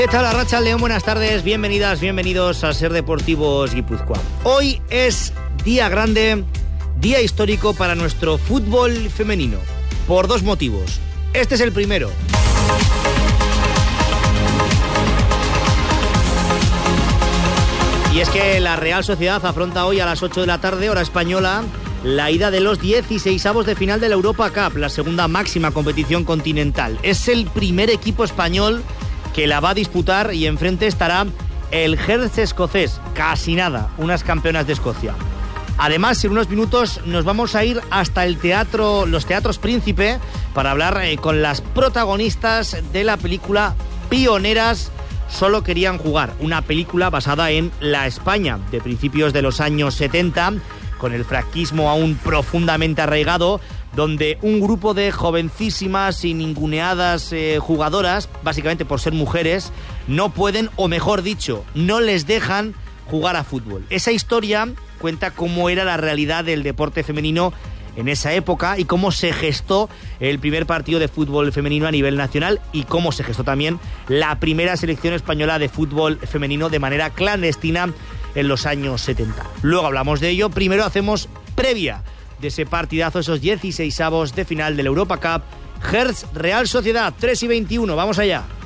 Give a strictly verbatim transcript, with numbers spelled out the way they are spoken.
¿Qué tal, Arratsaldeon? Buenas tardes, bienvenidas, bienvenidos a Ser Deportivos Guipúzcoa. Hoy es día grande, día histórico para nuestro fútbol femenino, por dos motivos. Este es el primero. Y es que la Real Sociedad afronta hoy a las ocho de la tarde, hora española, la ida de los dieciseisavos de final de la Europa Cup, la segunda máxima competición continental. Es el primer equipo español que la va a disputar y enfrente estará el Hearts escocés, casi nada, unas campeonas de Escocia. Además, en unos minutos nos vamos a ir hasta el teatro, los Teatros Príncipe, para hablar eh, con las protagonistas de la película Pioneras, solo querían jugar, una película basada en la España de principios de los años setenta, con el franquismo aún profundamente arraigado, donde un grupo de jovencísimas y ninguneadas eh, jugadoras, básicamente por ser mujeres, no pueden, o mejor dicho, no les dejan jugar a fútbol. Esa historia cuenta cómo era la realidad del deporte femenino en esa época y cómo se gestó el primer partido de fútbol femenino a nivel nacional y cómo se gestó también la primera selección española de fútbol femenino de manera clandestina en los años setenta. Luego hablamos de ello. Primero hacemos previa de ese partidazo, esos dieciseisavos de final de la Europa Cup, Hearts Real Sociedad, tres y veintiuno. Vamos allá.